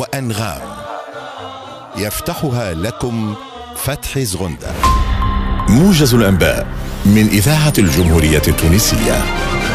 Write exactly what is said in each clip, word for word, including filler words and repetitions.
وأنغام يفتحها لكم فتحي زغندة. موجز الأنباء من إذاعة الجمهورية التونسية.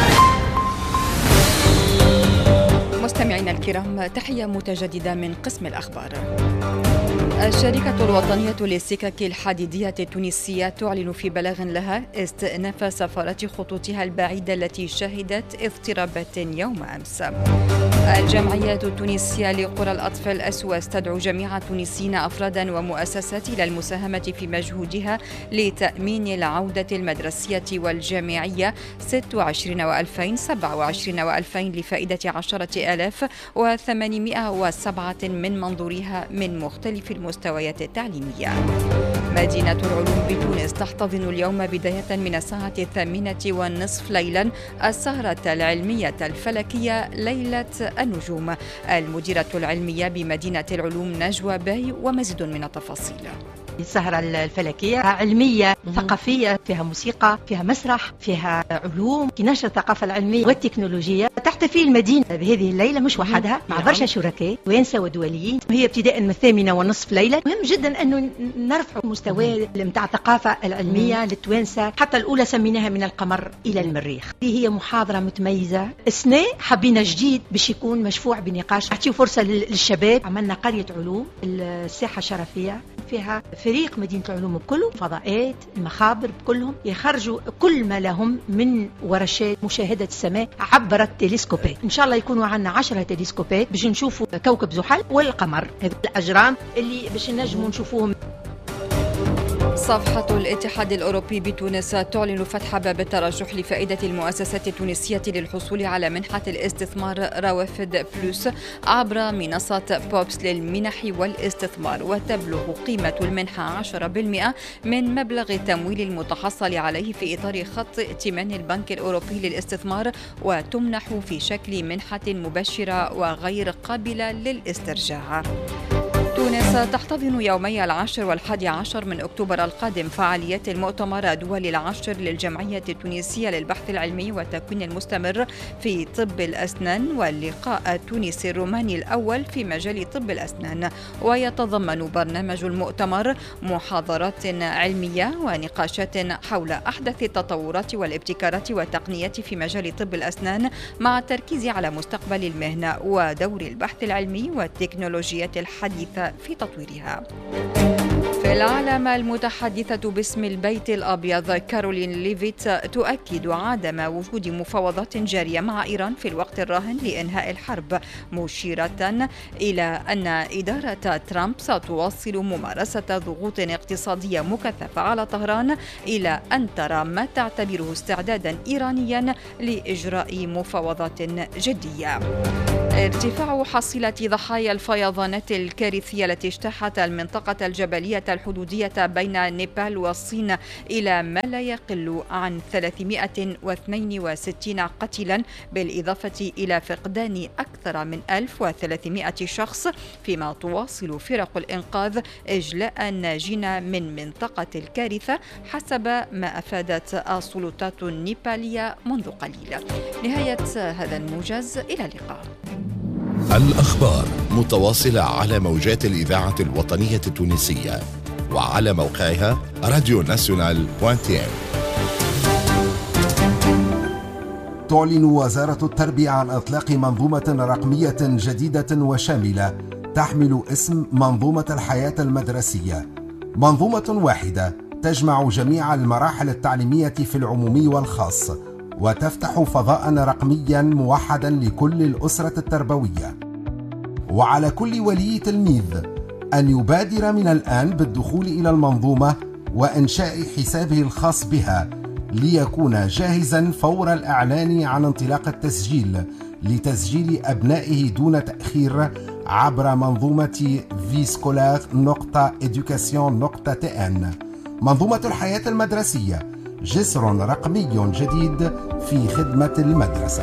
مستمعينا الكرام، تحية متجددة من قسم الأخبار. الشركة الوطنية للسكك الحديدية التونسية تعلن في بلاغ لها استئناف سفارة خطوطها البعيدة التي شهدت اضطرابات يوم أمس. الجمعية التونسية لقرى الأطفال أسوأ تدعو جميع التونسيين أفرادا ومؤسسات إلى المساهمة في مجهودها لتأمين العودة المدرسية والجامعية ستة وعشرين وألفين سبعة وعشرين وألفين لفائدة عشرة آلاف وثمانمائة وسبعة من منظوريها من مختلف المستويات التعليمية. مدينة العلوم بتونس تحتضن اليوم بداية من الساعة الثامنة والنصف ليلا السهرة العلمية الفلكية ليلة النجوم. المديرة العلمية بمدينة العلوم نجوى باي ومزيد من التفاصيل. السهرة الفلكية علمية ثقافية، فيها موسيقى، فيها مسرح، فيها علوم، نشر الثقافة العلمية والتكنولوجية. تحتفي المدينة بهذه الليلة مش وحدها، مع برشا شركاء وينسى ودوليين. هي ابتداء من الثامنة والنصف ليلة. مهم جدا أنه نرفع مستوى متاع الثقافة العلمية للتوانسة. حتى الأولى سميناها من القمر إلى المريخ. هي محاضرة متميزة. السنة حبينا جديد باش يكون مشفوع بنقاش، أعطيه فرصة للشباب. عملنا قرية علوم، الساحة الشرفية فيها فريق مدينة العلوم بكله، فضاءات، المخابر بكلهم يخرجوا كل ما لهم من ورشات مشاهدة السماء عبر التلسكوبات. إن شاء الله يكونوا عندنا عشرة تلسكوبات باش نشوفوا كوكب زحل والقمر، هذه الأجرام اللي باش نجموا نشوفوهم. صفحة الاتحاد الأوروبي بتونس تعلن فتح باب الترشح لفائدة المؤسسات التونسية للحصول على منحة الاستثمار روافد بلوس عبر منصة بوبس للمنح والاستثمار، وتبلغ قيمة المنحة عشرة بالمئة من مبلغ التمويل المتحصل عليه في إطار خط ائتمان البنك الأوروبي للاستثمار، وتمنح في شكل منحة مبشرة وغير قابلة للاسترجاع. تونس تحتضن يومي العاشر والحادي عشر من أكتوبر القادم فعاليات المؤتمر دول العاشر للجمعية التونسية للبحث العلمي والتكوين المستمر في طب الأسنان، واللقاء التونسي الروماني الأول في مجال طب الأسنان. ويتضمن برنامج المؤتمر محاضرات علمية ونقاشات حول أحدث التطورات والابتكارات والتقنيات في مجال طب الأسنان، مع التركيز على مستقبل المهنة ودور البحث العلمي والتكنولوجيات الحديثة في تطويرها. في العالم، المتحدثة باسم البيت الأبيض كارولين ليفيت تؤكد عدم وجود مفاوضات جارية مع إيران في الوقت الراهن لإنهاء الحرب، مشيرة إلى أن إدارة ترامب ستواصل ممارسة ضغوط اقتصادية مكثفة على طهران إلى أن ترى ما تعتبره استعدادا إيرانيا لإجراء مفاوضات جدية. ارتفاع حصيلة ضحايا الفيضانات الكارثية التي اجتاحت المنطقة الجبلية الحدودية بين نيبال والصين إلى ما لا يقل عن ثلاثمائة واثنين وستين قتيلا، بالإضافة إلى فقدان أكثر من ألف وثلاثمائة شخص، فيما تواصل فرق الإنقاذ إجلاء الناجين من منطقة الكارثة حسب ما أفادت السلطات النيبالية منذ قليل. نهاية هذا الموجز، إلى اللقاء. الأخبار متواصلة على موجات الإذاعة الوطنية التونسية وعلى موقعها راديو ناسيونال دوت تي. تعلن وزارة التربية عن إطلاق منظومة رقمية جديدة وشاملة تحمل اسم منظومة الحياة المدرسية. منظومة واحدة تجمع جميع المراحل التعليمية في العمومي والخاص، وتفتح فضاء رقميا موحدا لكل الأسرة التربوية. وعلى كل ولي تلميذ أن يبادر من الآن بالدخول إلى المنظومة وإنشاء حسابه الخاص بها، ليكون جاهزا فور الإعلان عن انطلاق التسجيل لتسجيل أبنائه دون تأخير عبر منظومة فيسكولار نقطة إدوكاسيون نقطة تي إن. منظومة الحياة المدرسية، جسر رقمي جديد في خدمة المدرسة.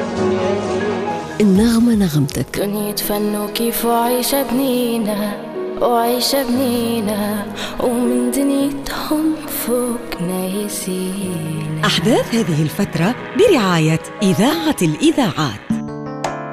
النغمة نغمتك. دنيا فن كيف عيشة بنينة، وعيشة بنينة ومن دنيتهم فوق نايسين. أحداث هذه الفترة برعاية إذاعة الإذاعات.